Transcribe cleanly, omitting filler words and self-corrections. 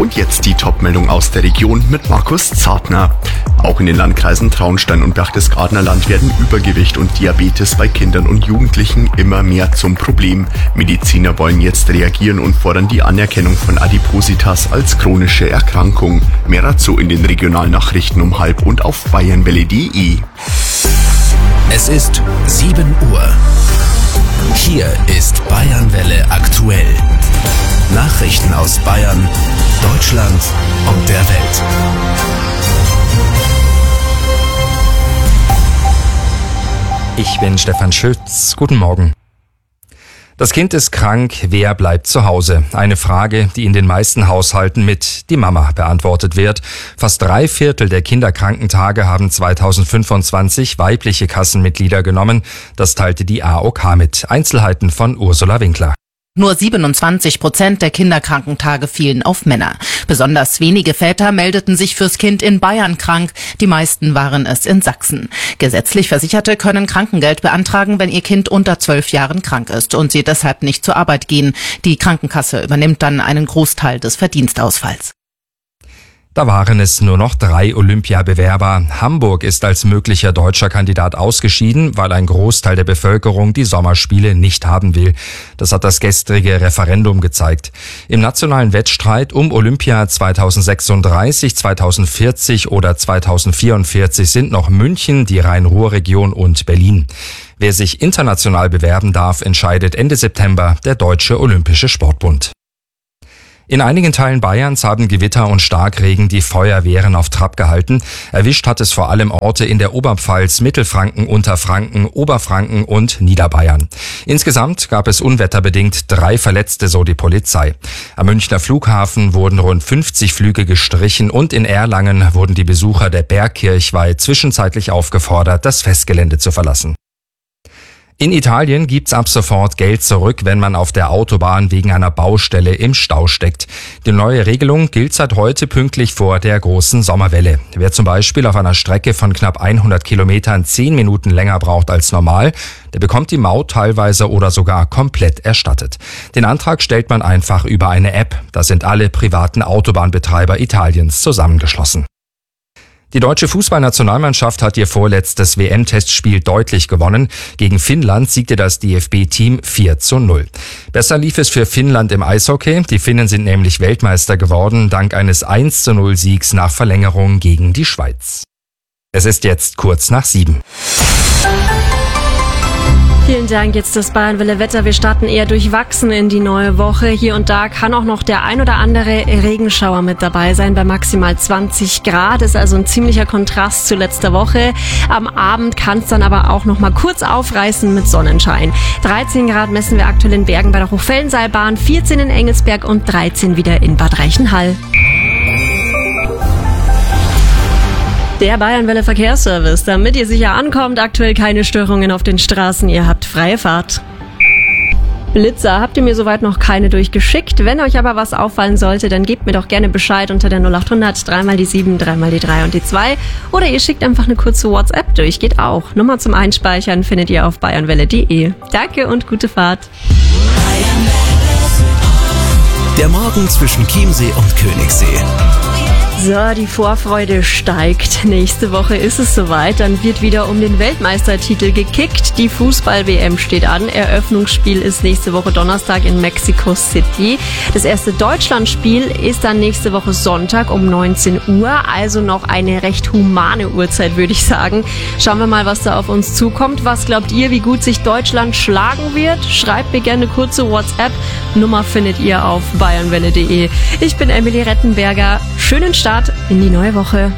Und jetzt die Top-Meldung aus der Region mit Markus Zartner. Auch in den Landkreisen Traunstein und Berchtesgadener Land werden Übergewicht und Diabetes bei Kindern und Jugendlichen immer mehr zum Problem. Mediziner wollen jetzt reagieren und fordern die Anerkennung von Adipositas als chronische Erkrankung. Mehr dazu in den Regionalnachrichten um 12:30 und auf bayernwelle.de. Es ist 7 Uhr. Hier ist Bayernwelle aktuell. Nachrichten aus Bayern, Deutschland und der Welt. Ich bin Stefan Schütz. Guten Morgen. Das Kind ist krank, wer bleibt zu Hause? Eine Frage, die in den meisten Haushalten mit die Mama beantwortet wird. Fast 3/4 der Kinderkrankentage haben 2025 weibliche Kassenmitglieder genommen. Das teilte die AOK mit. Einzelheiten von Ursula Winkler. Nur 27% der Kinderkrankentage fielen auf Männer. Besonders wenige Väter meldeten sich fürs Kind in Bayern krank. Die meisten waren es in Sachsen. Gesetzlich Versicherte können Krankengeld beantragen, wenn ihr Kind unter 12 Jahren krank ist und sie deshalb nicht zur Arbeit gehen. Die Krankenkasse übernimmt dann einen Großteil des Verdienstausfalls. Da waren es nur noch 3 Olympiabewerber. Hamburg ist als möglicher deutscher Kandidat ausgeschieden, weil ein Großteil der Bevölkerung die Sommerspiele nicht haben will. Das hat das gestrige Referendum gezeigt. Im nationalen Wettstreit um Olympia 2036, 2040 oder 2044 sind noch München, die Rhein-Ruhr-Region und Berlin. Wer sich international bewerben darf, entscheidet Ende September der Deutsche Olympische Sportbund. In einigen Teilen Bayerns haben Gewitter und Starkregen die Feuerwehren auf Trab gehalten. Erwischt hat es vor allem Orte in der Oberpfalz, Mittelfranken, Unterfranken, Oberfranken und Niederbayern. Insgesamt gab es unwetterbedingt 3 Verletzte, so die Polizei. Am Münchner Flughafen wurden rund 50 Flüge gestrichen und in Erlangen wurden die Besucher der Bergkirchweih zwischenzeitlich aufgefordert, das Festgelände zu verlassen. In Italien gibt's ab sofort Geld zurück, wenn man auf der Autobahn wegen einer Baustelle im Stau steckt. Die neue Regelung gilt seit heute pünktlich vor der großen Sommerwelle. Wer zum Beispiel auf einer Strecke von knapp 100 Kilometern 10 Minuten länger braucht als normal, der bekommt die Maut teilweise oder sogar komplett erstattet. Den Antrag stellt man einfach über eine App. Da sind alle privaten Autobahnbetreiber Italiens zusammengeschlossen. Die deutsche Fußballnationalmannschaft hat ihr vorletztes WM-Testspiel deutlich gewonnen. Gegen Finnland siegte das DFB-Team 4:0. Besser lief es für Finnland im Eishockey. Die Finnen sind nämlich Weltmeister geworden, dank eines 1:0-Siegs nach Verlängerung gegen die Schweiz. Es ist jetzt kurz nach 7. Vielen Dank, jetzt das Bayernwelle-Wetter. Wir starten eher durchwachsen in die neue Woche. Hier und da kann auch noch der ein oder andere Regenschauer mit dabei sein bei maximal 20 Grad. Ist also ein ziemlicher Kontrast zu letzter Woche. Am Abend kann es dann aber auch noch mal kurz aufreißen mit Sonnenschein. 13 Grad messen wir aktuell in Bergen bei der Hochfellenseilbahn, 14 in Engelsberg und 13 wieder in Bad Reichenhall. Der Bayernwelle Verkehrsservice, damit ihr sicher ankommt, aktuell keine Störungen auf den Straßen, ihr habt freie Fahrt. Blitzer habt ihr mir soweit noch keine durchgeschickt. Wenn euch aber was auffallen sollte, dann gebt mir doch gerne Bescheid unter der 0800 3 die 7, 3 die 3 und die 2. Oder ihr schickt einfach eine kurze WhatsApp durch, geht auch. Nummer zum Einspeichern findet ihr auf bayernwelle.de. Danke und gute Fahrt. Der Morgen zwischen Chiemsee und Königssee. So, die Vorfreude steigt. Nächste Woche ist es soweit. Dann wird wieder um den Weltmeistertitel gekickt. Die Fußball-WM steht an. Eröffnungsspiel ist nächste Woche Donnerstag in Mexico City. Das erste Deutschlandspiel ist dann nächste Woche Sonntag um 19 Uhr. Also noch eine recht humane Uhrzeit, würde ich sagen. Schauen wir mal, was da auf uns zukommt. Was glaubt ihr, wie gut sich Deutschland schlagen wird? Schreibt mir gerne eine kurze WhatsApp. Nummer findet ihr auf bayernwelle.de. Ich bin Emily Rettenberger. Schönen Start in die neue Woche.